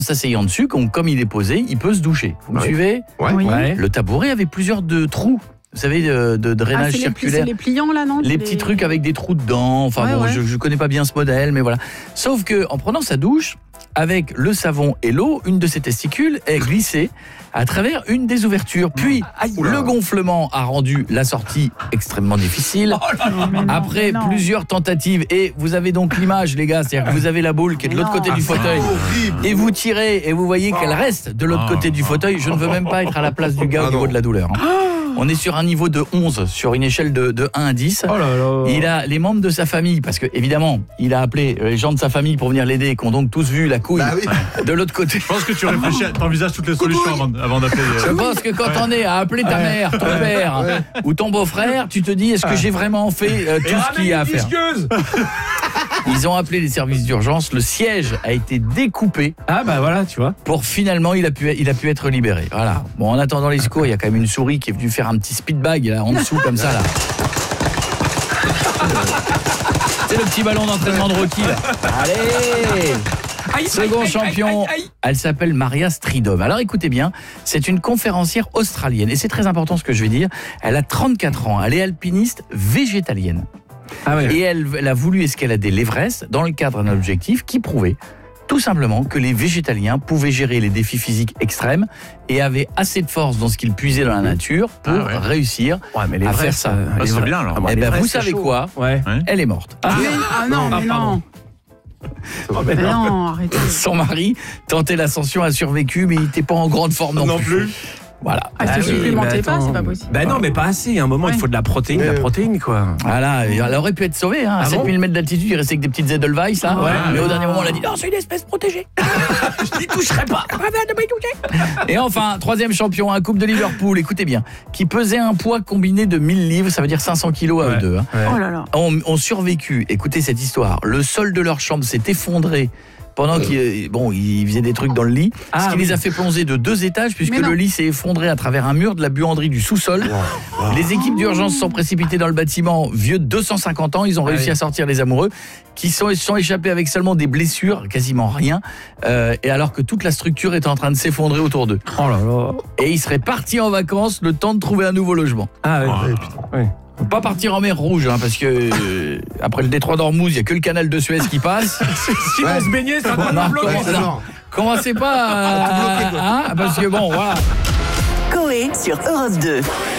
s'asseyant dessus, comme il est posé, il peut se doucher. Vous me suivez ? Oui. Le tabouret avait plusieurs trous. Vous savez, de drainage circulaire. C'est les pliants là, non ? Les petits trucs avec des trous dedans. Enfin je connais pas bien ce modèle, mais voilà. Sauf que en prenant sa douche, avec le savon et l'eau, une de ses testicules est glissée à travers une des ouvertures. Puis, le gonflement a rendu la sortie extrêmement difficile. Après plusieurs tentatives, et vous avez donc l'image, les gars, c'est-à-dire que vous avez la boule qui est de l'autre côté du fauteuil, et vous tirez, et vous voyez qu'elle reste de l'autre côté du fauteuil. Je ne veux même pas être à la place du gars au niveau de la douleur. On est sur un niveau de 11, sur une échelle de 1 à 10. Il a les membres de sa famille, parce que évidemment, il a appelé les gens de sa famille pour venir l'aider, qui ont donc tous vu la couille de l'autre côté. Je pense que tu réfléchis, t'envisages toutes les solutions avant d'appeler. Je pense que quand on est à appeler ta mère, ton père ou ton beau-frère, tu te dis, est-ce que j'ai vraiment fait tout ce qu'il y a à faire ? Ils ont appelé les services d'urgence, le siège a été découpé. Ah bah voilà, tu vois. Pour finalement, il a pu être libéré. Voilà. Bon, en attendant les secours, il y a quand même une souris qui est venue faire un petit speedbag là en dessous comme ça là. C'est le petit ballon d'entraînement de Rocky là. Allez. Second champion, elle s'appelle Maria Stridom. Alors écoutez bien, c'est une conférencière australienne et c'est très important ce que je vais dire. Elle a 34 ans, elle est alpiniste végétalienne. Et elle a voulu escalader l'Everest dans le cadre d'un objectif qui prouvait tout simplement que les végétaliens pouvaient gérer les défis physiques extrêmes et avaient assez de force dans ce qu'ils puisaient dans la nature pour réussir à faire ça. C'est bien alors. Vous savez quoi ? Elle est morte. Non, arrêtez. Son mari tentait l'ascension, a survécu, mais il n'était pas en grande forme non plus. Voilà. Se supplémentez pas, c'est pas possible. Non, mais pas assez. À un moment, il faut de la protéine, quoi. Voilà, elle aurait pu être sauvée. À 7000 mètres d'altitude, il restait que des petites Edelweiss, là. Mais au dernier moment, on a dit non, c'est une espèce protégée. Je n'y toucherai pas. Et enfin, troisième champion, un couple de Liverpool, écoutez bien, qui pesait un poids combiné de 1000 livres, ça veut dire 500 kilos à eux deux. Oh là là. Ont survécu. Écoutez cette histoire. Le sol de leur chambre s'est effondré. Pendant qu'ils faisaient des trucs dans le lit, ce qui les a fait plonger de 2 étages puisque le lit s'est effondré à travers un mur de la buanderie du sous-sol. Les équipes d'urgence sont précipitées dans le bâtiment, vieux de 250 ans, ils ont réussi à sortir les amoureux qui sont échappés avec seulement des blessures, quasiment rien, et alors que toute la structure est en train de s'effondrer autour d'eux. Oh là là. Et ils seraient partis en vacances le temps de trouver un nouveau logement. Faut pas partir en mer Rouge, parce que après le détroit d'Ormuz, il y a que le canal de Suez qui passe. Si on se baignait, ça va commencez pas parce que bon, voilà. Coé sur Europe 2.